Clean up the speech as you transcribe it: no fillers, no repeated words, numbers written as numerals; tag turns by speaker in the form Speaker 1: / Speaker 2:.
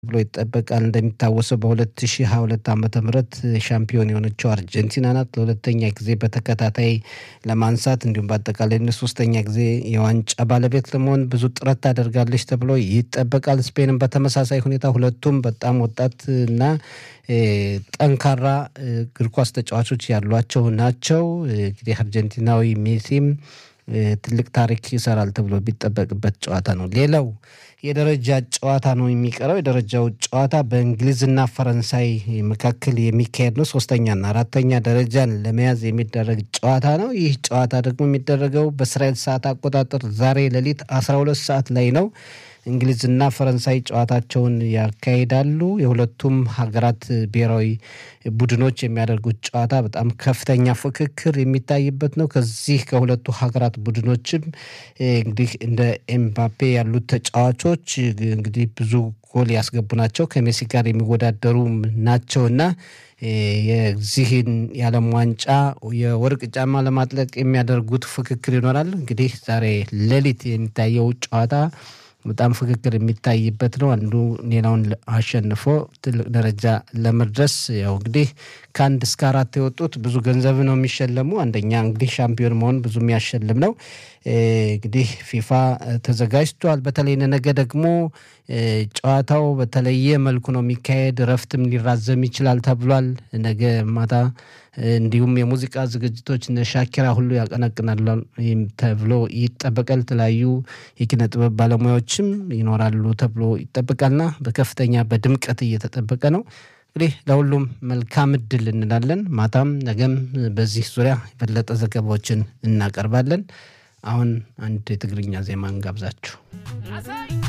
Speaker 1: ተብሎ ይጠበቃል። እንደሚታወሰው በ2022 ዓመተ ምህረት ሻምፒዮን የሆነችው አርጀንቲና ናት። ለሁለተኛ ጊዜ በተከታታይ ለማንሳት እንዲሁም በአጠቃላይ ሶስተኛ ጊዜ የዋንጫ ባለቤት ለመሆን ብዙ ጥረት ታደርጋለች ተብሎ ይጠበቃል። ስፔንም በተመሳሳይ ሁኔታ ሁለቱም በጣም ወጣት እና ጠንካራ እግር ኳስ ተጫዋቾች ያሏቸው ናቸው። እንግዲህ አርጀንቲናዊ ሜሲም ትልቅ ታሪክ ይሰራል ተብሎ ቢጠበቅበት ጨዋታ ነው። ሌላው የደረጃ ጨዋታ ነው የሚቀረው። የደረጃው ጨዋታ በእንግሊዝና ፈረንሳይ መካከል የሚካሄድ ነው። ሶስተኛና አራተኛ ደረጃን ለመያዝ የሚደረግ ጨዋታ ነው። ይህ ጨዋታ ደግሞ የሚደረገው በእስራኤል ሰዓት አቆጣጠር ዛሬ ሌሊት 12 ሰዓት ላይ ነው። እንግሊዝና ፈረንሳይ ጨዋታቸውን ያካሂዳሉ። የሁለቱም ሀገራት ብሔራዊ ቡድኖች የሚያደርጉት ጨዋታ በጣም ከፍተኛ ፍክክር የሚታይበት ነው። ከዚህ ከሁለቱ ሀገራት ቡድኖችም እንግዲህ እንደ ኤምባፔ ያሉት ተጫዋቾች እንግዲህ ብዙ ጎል ያስገቡ ናቸው። ከሜሲ ጋር የሚወዳደሩ ናቸውና የዚህን የዓለም ዋንጫ የወርቅ ጫማ ለማጥለቅ የሚያደርጉት ፍክክር ይኖራል። እንግዲህ ዛሬ ሌሊት የሚታየው ጨዋታ በጣም ፍክክር የሚታይበት ነው። አንዱ ሌላውን አሸንፎ ትልቅ ደረጃ ለመድረስ ያው እንግዲህ ከአንድ እስከ አራት የወጡት ብዙ ገንዘብ ነው የሚሸለሙ። አንደኛ እንግዲህ ሻምፒዮን መሆን ብዙ የሚያሸልም ነው። እንግዲህ ፊፋ ተዘጋጅቷል። በተለይ ነገ ደግሞ ጨዋታው በተለየ መልኩ ነው የሚካሄድ። እረፍትም ሊራዘም ይችላል ተብሏል። ነገ ማታ እንዲሁም የሙዚቃ ዝግጅቶች እነ ሻኪራ ሁሉ ያቀነቅናሉ ተብሎ ይጠበቃል። የተለያዩ የኪነ ጥበብ ባለሙያዎችም ይኖራሉ ተብሎ ይጠበቃልና በከፍተኛ በድምቀት እየተጠበቀ ነው። እንግዲህ ለሁሉም መልካም እድል እንላለን። ማታም ነገም በዚህ ዙሪያ የበለጠ ዘገባዎችን እናቀርባለን። አሁን አንድ የትግርኛ ዜማ እንጋብዛችሁ።